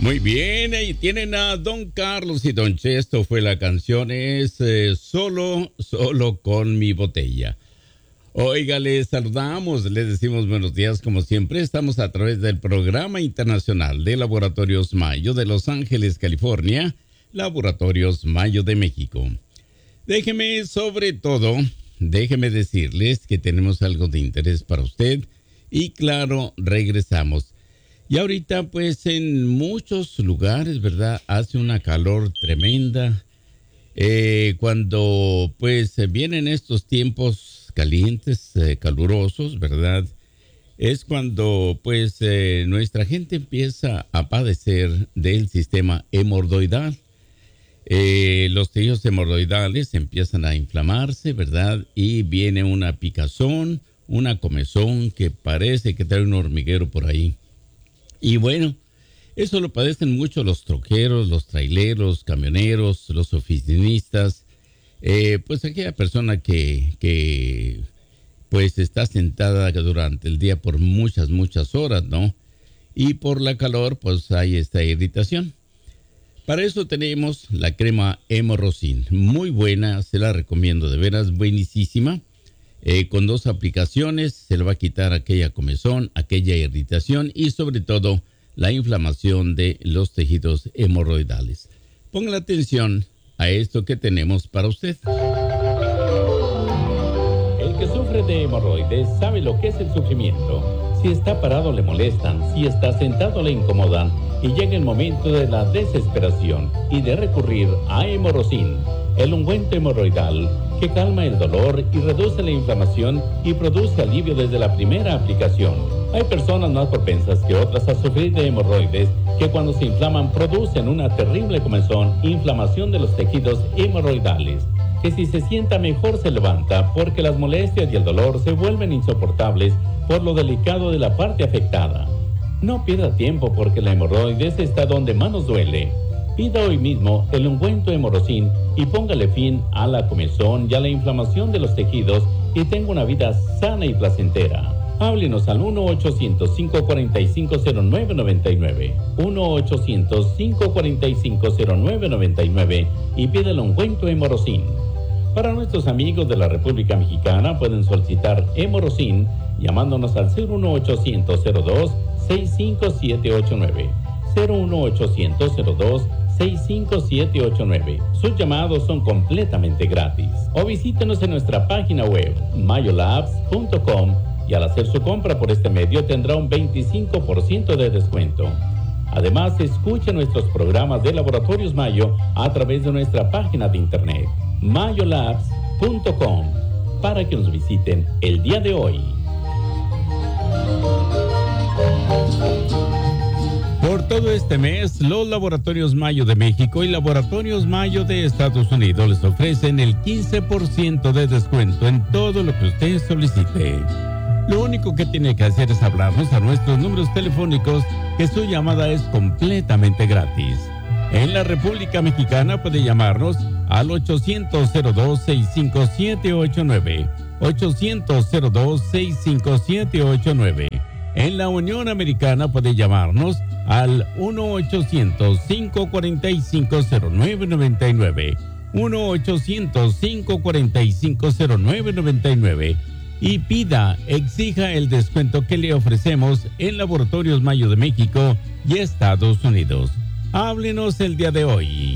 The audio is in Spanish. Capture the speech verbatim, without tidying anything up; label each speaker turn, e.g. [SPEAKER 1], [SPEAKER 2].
[SPEAKER 1] Muy bien, ahí tienen a Don Carlos y Don Chesto. Fue la canción, es eh, Solo, Solo con mi botella. Oiga, les saludamos, les decimos buenos días como siempre. Estamos a través del Programa Internacional de Laboratorios Mayo de Los Ángeles, California, Laboratorios Mayo de México. Déjeme, sobre todo, déjeme decirles que tenemos algo de interés para usted y claro, regresamos. Y ahorita, pues, en muchos lugares, ¿verdad? Hace una calor tremenda. Eh, cuando, pues, vienen estos tiempos calientes, eh, calurosos, ¿verdad? Es cuando, pues, eh, nuestra gente empieza a padecer del sistema hemorroidal. Eh, los tejidos hemorroidales empiezan a inflamarse, ¿verdad? Y viene una picazón, una comezón que parece que trae un hormiguero por ahí. Y bueno, eso lo padecen mucho los troqueros, los traileros, camioneros, los oficinistas. Eh, pues aquella persona que, que pues está sentada durante el día por muchas, muchas horas, ¿no? Y por la calor, pues hay esta irritación. Para eso tenemos la crema Hemorrocin. Muy buena, se la recomiendo, de veras, buenísima. Eh, con dos aplicaciones se le va a quitar aquella comezón, aquella irritación y sobre todo la inflamación de los tejidos hemorroidales. Ponga atención a esto que tenemos para usted.
[SPEAKER 2] El que sufre de hemorroides sabe lo que es el sufrimiento. Si está parado le molestan, si está sentado le incomodan y llega el momento de la desesperación y de recurrir a Hemorrocin, el ungüento hemorroidal que calma el dolor y reduce la inflamación y produce alivio desde la primera aplicación. Hay personas más propensas que otras a sufrir de hemorroides que cuando se inflaman producen una terrible comezón, inflamación de los tejidos hemorroidales, que si se sienta mejor se levanta porque las molestias y el dolor se vuelven insoportables por lo delicado de la parte afectada. No pierda tiempo porque la hemorroides está donde más nos duele. Pida hoy mismo el ungüento Hemorrocin y póngale fin a la comezón y a la inflamación de los tejidos y tenga una vida sana y placentera. Háblenos al uno ochocientos, cinco cuatro cinco, cero nueve nueve nueve, uno ochocientos, cinco cuatro cinco, cero nueve nueve nueve y pida el ungüento Hemorrocin. Para nuestros amigos de la República Mexicana pueden solicitar Hemorrocin llamándonos al cero uno ochocientos, cero dos, seis cinco siete ocho nueve, cero uno ochocientos, cero dos, seis cinco siete ocho nueve. Sus llamados son completamente gratis. O visítenos en nuestra página web mayolabs punto com y al hacer su compra por este medio tendrá un veinticinco por ciento de descuento. Además, escuche nuestros programas de Laboratorios Mayo a través de nuestra página de internet mayolabs punto com para que nos visiten el día de hoy.
[SPEAKER 1] Por todo este mes, los Laboratorios Mayo de México y Laboratorios Mayo de Estados Unidos les ofrecen el quince por ciento de descuento en todo lo que usted solicite. Lo único que tiene que hacer es hablarnos a nuestros números telefónicos, que su llamada es completamente gratis. En la República Mexicana puede llamarnos al ochocientos, cero dos, seis cinco siete ocho nueve, ochocientos, cero dos, seis cinco siete ocho nueve. En la Unión Americana puede llamarnos al uno ochocientos, cinco cuatro cinco, cero nueve nueve nueve, uno ochocientos, cinco cuatro cinco, cero nueve nueve nueve y pida, exija el descuento que le ofrecemos en Laboratorios Mayo de México y Estados Unidos. Háblenos el día de hoy.